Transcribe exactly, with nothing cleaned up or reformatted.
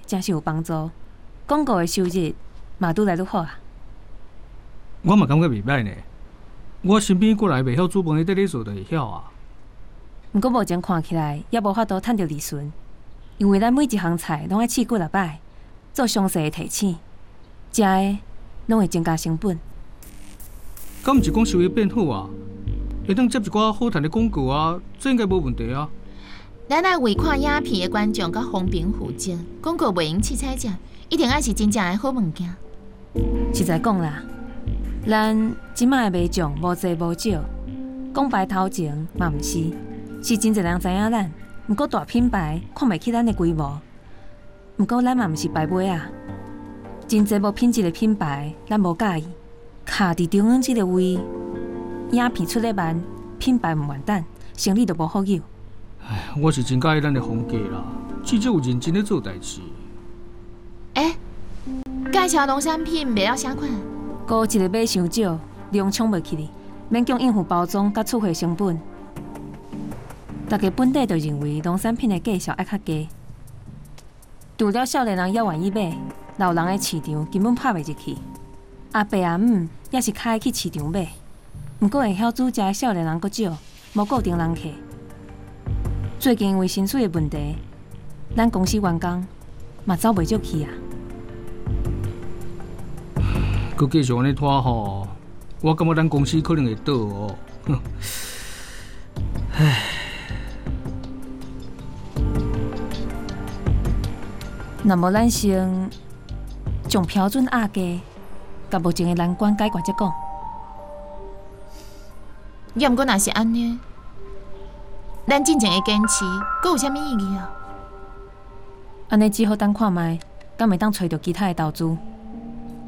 真是有帮助，广告的收入嘛愈来愈好啊。 我嘛感觉袂歹呢。我身边过来袂晓煮饭的在咧做就会晓啊。 毋过目前看起来也无法度趁到利润，因为咱每一项菜拢爱试几落摆，做详细的提醒，食的拢会增加成本。 敢毋是讲收益变好啊？会当接一寡好赚的广告啊，这应该无问题啊。 咱爱为看影片的观众甲风评负责，广告袂用凊彩食，一定爱是真正的好物件。 实在讲啦，咱即摆的卖将无济无少，讲白头前嘛毋是，是真侪人知影咱，毋过大品牌看袂起咱的规模。毋过咱嘛毋是白买啊，真侪无品质的品牌，咱无介意。卡伫中央即个位，影片出得慢，品牌毋完蛋，生意就无好有。 唉，我是真介意咱的风格啦，至少有认真咧做代志。 哎、欸，介绍农产品卖了啥款？ 高一个买伤少，量冲袂起哩，免讲应付包装甲出货成本。大家本地就认为农产品的价值爱较低，除了少年人也愿意买，老人的市场根本拍袂入去。阿伯阿姆也是较爱去市场买，毋过会晓煮食的少年人阁少，无固定人客。最近因为薪水的问题，咱公司员工嘛走袂足去啊。 佮继续安尼拖吼，我感觉咱公司可能会倒哦。哼，唉。那么咱先将标准压低，甲目前的难关解决再讲。 要毋过若是安尼，咱真正的坚持，阁有啥物意义啊？ 安尼只好等看卖，敢会当找到其他的投资。